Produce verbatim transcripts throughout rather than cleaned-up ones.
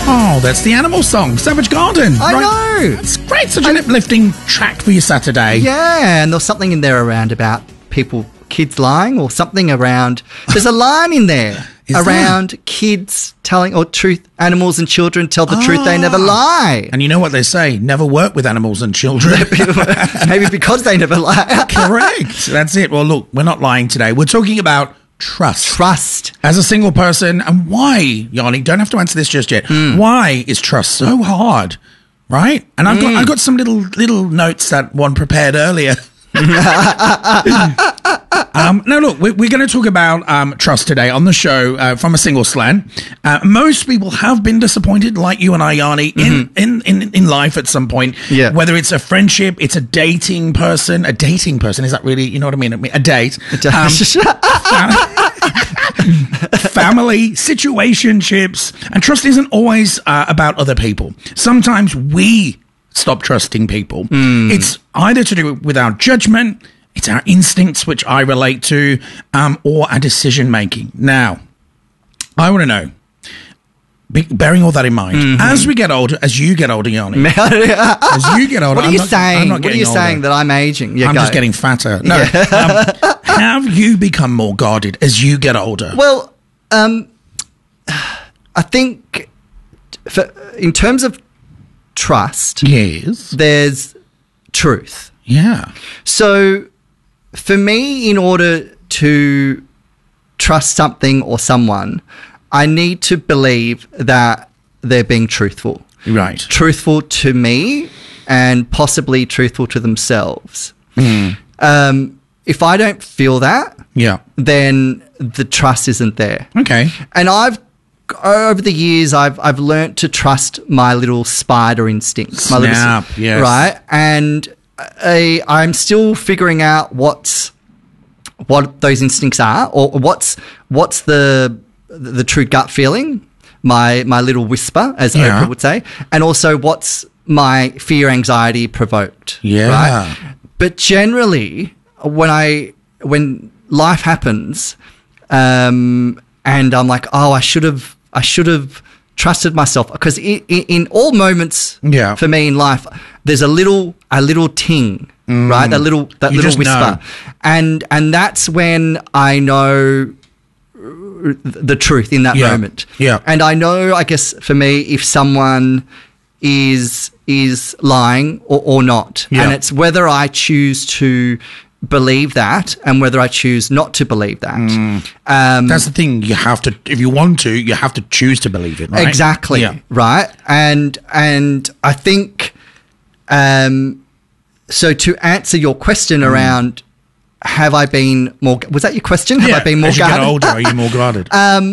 Oh, that's the animal song, Savage Garden. I right? know. That's great. Such an uplifting track for your Saturday. Yeah, and there's something in there around about people, kids lying, or something around. There's a line in there Is around there? Kids telling, or truth, animals and children tell the Ah. truth, they never lie. And you know what they say? Never work with animals and children. Maybe because they never lie. Correct. That's it. Well, look, we're not lying today. We're talking about trust. Trust. As a single person, and why, Yanni, don't have to answer this just yet. Mm. Why is trust so hard? Right? And I've got Mm. I've got some little little notes that one prepared earlier. um, no, look, we're, we're going to talk about um, trust today on the show uh, from a single slant. Uh, most people have been disappointed, like you and I, Yanni, in, Mm-hmm. in, in, in life at some point. Yeah. Whether it's a friendship, it's a dating person, a dating person. Is that really, you know what I mean? A date. Um, family, situationships, and trust isn't always uh, about other people. Sometimes we stop trusting people. Mm. It's either to do with our judgment, it's our instincts, which I relate to, um, or our decision making. Now, I want to know, be, bearing all that in mind, Mm-hmm. as we get older, as you get older, Yanni, as you get older, What are I'm you not, saying? I'm not What are getting you older. saying that I'm aging? Yeah, I'm go. just getting fatter. No, um, have you become more guarded as you get older? Well, um, I think for, in terms of trust, yes. there's truth. Yeah. So for me, in order to trust something or someone, I need to believe that they're being truthful. Right. Truthful to me and possibly truthful to themselves. Mm. Um, if I don't feel that, Yeah. then the trust isn't there. Okay. And I've over the years I've I've learnt to trust my little spider instincts. My Snap, little, yes. Right? And I, I'm still figuring out what's what those instincts are, or what's what's the the true gut feeling, my my little whisper, as Yeah. Oprah would say, and also what's my fear, anxiety provoked. Yeah. Right? But generally, when I when life happens, um, and I'm like, oh, I should have, I should have trusted myself, because in, in, in all moments, Yeah. for me in life, there's a little, a little ting, right? That little, that You little just whisper, know. and and that's when I know the truth in that Yeah. moment. Yeah. And I know, I guess for me, if someone is is lying or, or not, Yeah. and it's whether I choose to believe that and whether I choose not to believe that. Um, That's the thing. You have to, if you want to, you have to choose to believe it, right? Exactly. Yeah. Right. And and I think um so to answer your question around have I been more, was that your question? Have Yeah. I been more As you get guarded? older, are you more guarded?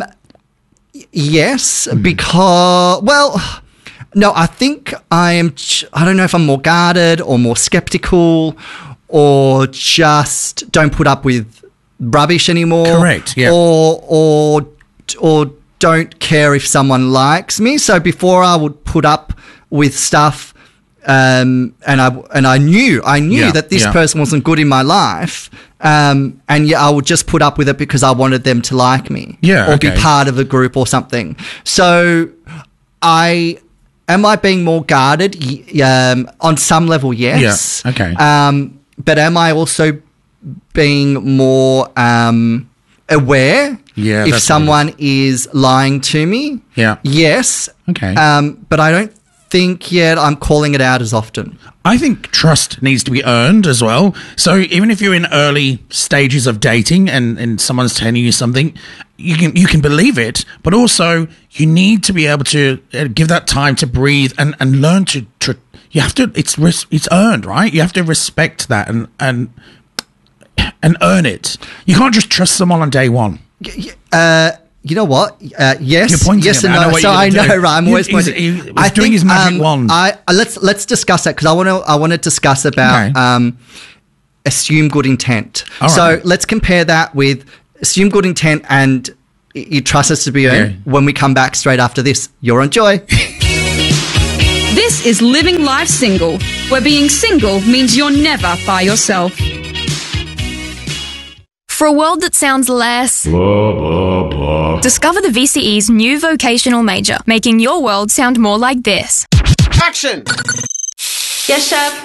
Yes, because, well, no, I think I am, ch- I don't know if I'm more guarded or more skeptical or just don't put up with rubbish anymore. Correct, yeah. Or, or, or don't care if someone likes me. So before I would put up with stuff, um, and I, and I knew, I knew Yeah, that this yeah. person wasn't good in my life. Um, and yeah, I would just put up with it because I wanted them to like me. Yeah, Or okay. be part of a group or something. So I, am I being more guarded? Y- Um, on some level, yes. Yeah, okay. Um, but am I also being more um, aware Yeah, if that's someone is lying to me? Yeah. Yes. Okay. Um, but I don't think yet I'm calling it out as often. I think trust needs to be earned as well. So even if you're in early stages of dating and, and someone's telling you something, you can you can believe it, but also you need to be able to uh, give that time to breathe and, and learn to, to you have to it's res- it's earned, right? You have to respect that and and and earn it. You can't just trust someone on day one. Uh, you know what? Uh, yes, You're pointing yes at and me. I no. know what so you're I gonna know, do. right? I'm You- always he's- pointing. he was doing his magic wand. I uh, let's let's discuss that because I want to. I want to discuss about Okay. um, assume good intent. All so right. let's compare that with assume good intent and y- you trust us to be earned. Yeah. When we come back straight after this, you're on Joy. This is Living Life Single, where being single means you're never by yourself. For a world that sounds less, Blah, blah, Papa. Discover the V C E's new vocational major, making your world sound more like this. Action! Yes, chef.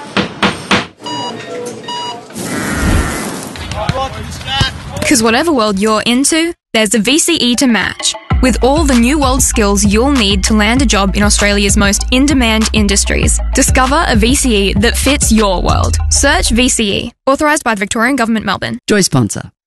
Because whatever world you're into, there's a V C E to match. With all the new world skills you'll need to land a job in Australia's most in-demand industries. Discover a V C E that fits your world. Search V C E. Authorised by the Victorian Government, Melbourne. Joy sponsor.